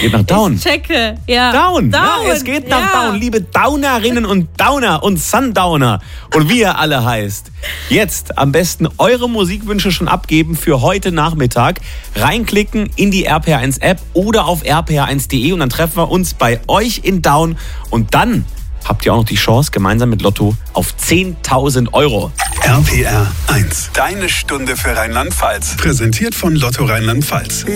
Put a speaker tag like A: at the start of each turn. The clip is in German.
A: Geht nach Down.
B: Ich checke. Ja.
A: Down. Ja, es geht nach Down, liebe Downerinnen und Downer und Sundowner und wie ihr alle heißt. Jetzt am besten eure Musikwünsche schon abgeben für heute Nachmittag. Reinklicken in die RPR1-App oder auf rpr1.de und dann treffen wir uns bei euch in Down und dann habt ihr auch noch die Chance gemeinsam mit Lotto auf 10.000 Euro.
C: RPR 1, deine Stunde für Rheinland-Pfalz. Präsentiert von Lotto Rheinland-Pfalz.